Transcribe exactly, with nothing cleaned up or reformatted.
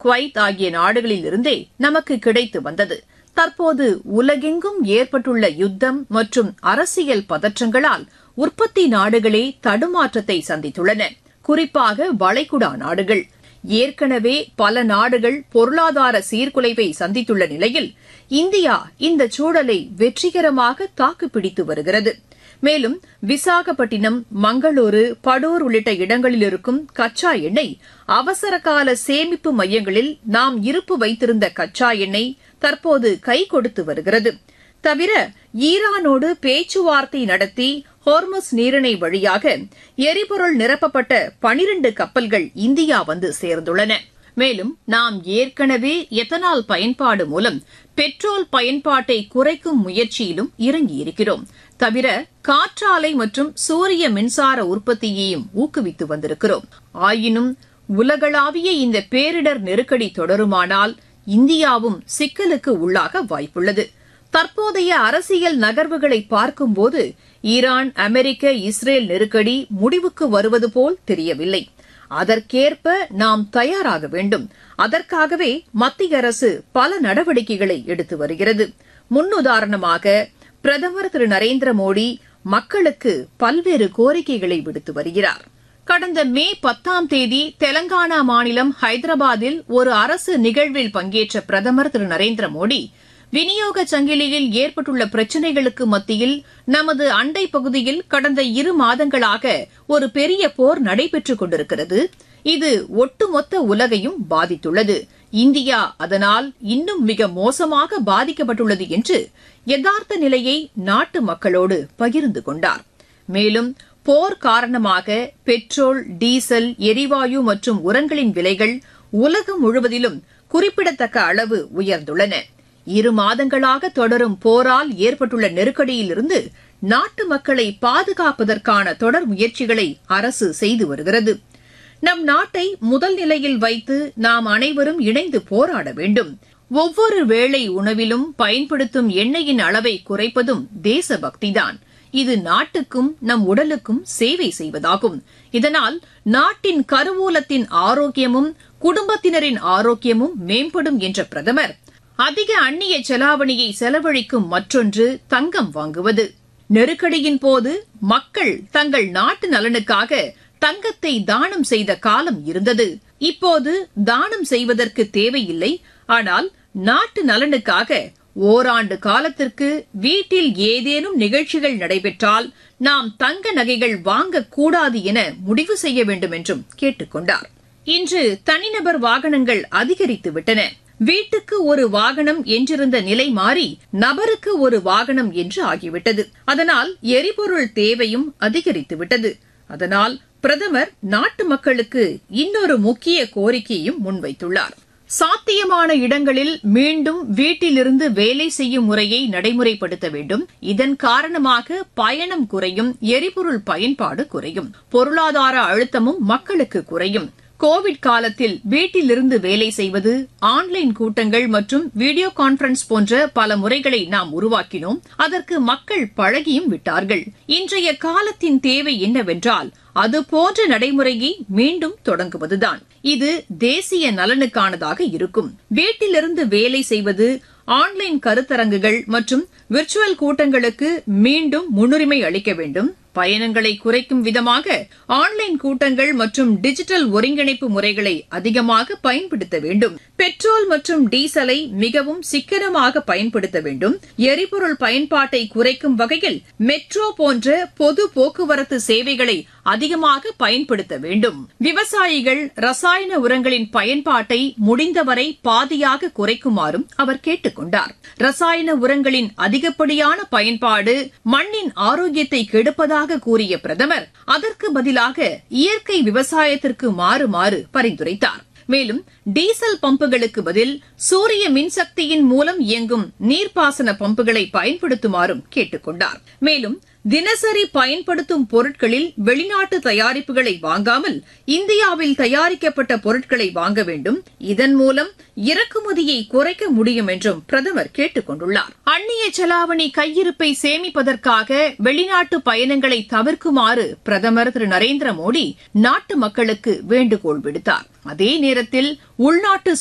Kuwait ஆகிய நாடுகளில் இருந்தே நமக்கு கிடைத்து வந்தது. தற்போது உலகெங்கும் ஏற்பட்டுள்ள யுத்தம் மற்றும் அரசியல் பதற்றங்களால் உற்பத்தி நாடுகளே தடுமாற்றத்தை சந்தித்துள்ளன. குறிப்பாக வளைகுடா நாடுகள். ஏற்கனவே பல நாடுகள் பொருளாதார சீர்குலைவை சந்தித்துள்ள நிலையில் இந்தியா இந்த சூழலை வெற்றிகரமாக தாக்குப்பிடித்து வருகிறது. மேலும் விசாகப்பட்டினம், மங்களூரு, படூர் உள்ளிட்ட இடங்களில் இருக்கும் கச்சா எண்ணெய் அவசரகால சேமிப்பு மையங்களில் நாம் இருப்பு வைத்திருந்த கச்சா எண்ணெய் தற்போது கை கொடுத்து வருகிறது. தவிர ஈரானோடு பேச்சுவார்த்தை நடத்தி ஹோர்முஸ் நீரிணை வழியாக எரிபொருள் நிரப்பப்பட்ட பனிரண்டு கப்பல்கள் இந்தியா வந்து சேர்ந்துள்ளன. மேலும் நாம் ஏற்கனவே எத்தனால் பயன்பாடு மூலம் பெட்ரோல் பயன்பாட்டை குறைக்கும் முயற்சியிலும் இறங்கியிருக்கிறோம். தவிர காற்றாலை மற்றும் சூரிய மின்சார உற்பத்தியையும் ஊக்குவித்து வந்திருக்கிறோம். ஆயினும் உலகளாவிய இந்த பேரிடர் நெருக்கடி தொடருமானால் இந்தியாவும் சிக்கலுக்கு உள்ளாக வாய்ப்புள்ளது. தற்போதைய அரசியல் நகர்வுகளை பார்க்கும்போது ஈரான், அமெரிக்க, இஸ்ரேல் நெருக்கடி முடிவுக்கு வருவது போல் தெரியவில்லை. அதற்கேற்ப நாம் தயாராக வேண்டும். அதற்காகவே மத்திய அரசு பல நடவடிக்கைகளை எடுத்து வருகிறது. முன்னுதாரணமாக பிரதமர் திரு நரேந்திர மோடி மக்களுக்கு பல்வேறு கோரிக்கைகளை விடுத்து வருகிறார். கடந்த மே பத்தாம் தேதி தெலங்கானா மாநிலம் ஹைதராபாத்தில் ஒரு அரசு நிகழ்வில் பங்கேற்ற பிரதமர் திரு நரேந்திர மோடி விநியோக சங்கிலியில் ஏற்பட்டுள்ள பிரச்சினைகளுக்கு மத்தியில் நமது அண்டை பகுதியில் கடந்த இரு மாதங்களாக ஒரு பெரிய போர் நடைபெற்றுக் கொண்டிருக்கிறது. இது ஒட்டுமொத்த உலகையும் பாதித்துள்ளது. இந்தியா அதனால் இன்னும் மிக மோசமாக பாதிக்கப்பட்டுள்ளது என்று யதார்த்த நிலையை நாட்டு மக்களோடு பகிர்ந்து கொண்டார். மேலும் போர் காரணமாக பெட்ரோல், டீசல், எரிவாயு மற்றும் உரங்களின் விலைகள் உலகம் முழுவதிலும் குறிப்பிடத்தக்க அளவு உயர்ந்துள்ளன. இரு மாதங்களாக தொடரும் போரால் ஏற்பட்டுள்ள நெருக்கடியிலிருந்து நாட்டு மக்களை பாதுகாப்பதற்கான தொடர் முயற்சிகளை அரசு செய்து வருகிறது. நம் நாட்டை முதல் நிலையில் வைத்து நாம் அனைவரும் இணைந்து போராட வேண்டும். ஒவ்வொரு வேளை உணவிலும் பயன்படுத்தும் எண்ணெயின் அளவை குறைப்பதும் தேசபக்திதான். இது நாட்டுக்கும் நம் உடலுக்கும் சேவை செய்வதாகும். இதனால் நாட்டின் கருவூலத்தின் ஆரோக்கியமும் குடும்பத்தினரின் ஆரோக்கியமும் மேம்படும் என்ற பிரதமர், அதிக அந்நிய செலாவணியை செலவழிக்கும் மற்றொன்று தங்கம் வாங்குவது. நெருக்கடியின் போது மக்கள் தங்கள் நாட்டு நலனுக்காக தங்கத்தை தானம் செய்த காலம் இருந்தது. இப்போது தானம் செய்வதற்கு தேவையில்லை. ஆனால் நாட்டு நலனுக்காக ஓராண்டு காலத்திற்கு வீட்டில் ஏதேனும் நிகழ்ச்சிகள் நடைபெற்றால் நாம் தங்க நகைகள் வாங்கக்கூடாது என முடிவு செய்ய வேண்டும் என்றும் கேட்டுக் கொண்டார். இன்று தனிநபர் வாகனங்கள் அதிகரித்துவிட்டன. வீட்டுக்கு ஒரு வாகனம் என்றிருந்த நிலை மாறி நபருக்கு ஒரு வாகனம் என்று ஆகிவிட்டது. அதனால் எரிபொருள் தேவையும் அதிகரித்துவிட்டது. அதனால் பிரதமர் நாட்டு மக்களுக்கு இன்னொரு முக்கிய கோரிக்கையும் முன்வைத்துள்ளார். சாத்தியமான இடங்களில் மீண்டும் வீட்டிலிருந்து வேலை செய்யும் முறையை நடைமுறைப்படுத்த வேண்டும். இதன் காரணமாக பயணம் குறையும், எரிபொருள் பயன்பாடு குறையும், பொருளாதார அழுத்தமும் மக்களுக்கு குறையும். கோவிட் காலத்தில் வீட்டிலிருந்து வேலை செய்வது, ஆன்லைன் கூட்டங்கள் மற்றும் வீடியோ கான்பரன்ஸ் போன்ற பல முறைகளை நாம் உருவாக்கினோம். அதற்கு மக்கள் பழகியும் விட்டார்கள். இன்றைய காலத்தின் தேவை என்னவென்றால் அதுபோன்ற நடைமுறையை மீண்டும் தொடங்குவதுதான். இது தேசிய நலனுக்கானதாக இருக்கும். வீட்டிலிருந்து வேலை செய்வது, ஆன்லைன் கருத்தரங்குகள் மற்றும் விர்ச்சுவல் கூட்டங்களுக்கு மீண்டும் முன்னுரிமை அளிக்க வேண்டும். பயணங்களை குறைக்கும் விதமாக ஆன்லைன் கூட்டங்கள் மற்றும் டிஜிட்டல் ஒருங்கிணைப்பு முறைகளை அதிகமாக பயன்படுத்த வேண்டும். பெட்ரோல் மற்றும் டீசலை மிகவும் சிக்கனமாக பயன்படுத்த வேண்டும். எரிபொருள் பயன்பாட்டை குறைக்கும் வகையில் மெட்ரோ போன்ற பொது போக்குவரத்து சேவைகளை அதிகமாக பயன்படுத்த வேண்டும். விவசாயிகள் ரசாயன உரங்களின் பயன்பாட்டை முடிந்தவரை பாதியாக குறைக்குமாறும் அவர் கேட்டுக் கொண்டார். ரசாயன உரங்களின் அதிகப்படியான பயன்பாடு மண்ணின் ஆரோக்கியத்தை கெடுப்பதாக கூறிய பிரதமர் அதற்கு பதிலாக இயற்கை விவசாயத்திற்கு மாறுமாறு பரிந்துரைத்தார். மேலும் டீசல் பம்புகளுக்கு பதில் சூரிய மின்சக்தியின் மூலம் இயங்கும் நீர்ப்பாசன பம்புகளை பயன்படுத்துமாறும் கேட்டுக் கொண்டார். மேலும் தினசரி பயன்படுத்தும் பொருட்களில் வெளிநாட்டு தயாரிப்புகளை வாங்காமல் இந்தியாவில் தயாரிக்கப்பட்ட பொருட்களை வாங்க வேண்டும். இதன் மூலம் இறக்குமதியை குறைக்க முடியும் என்றும் பிரதமர் கேட்டுக் கொண்டுள்ளார். அந்நிய செலாவணி கையிருப்பை சேமிப்பதற்காக வெளிநாட்டு பயணங்களை தவிர்க்குமாறு பிரதமர் திரு நரேந்திர மோடி நாட்டு மக்களுக்கு வேண்டுகோள் விடுத்தார். அதே நேரத்தில் உள்நாட்டு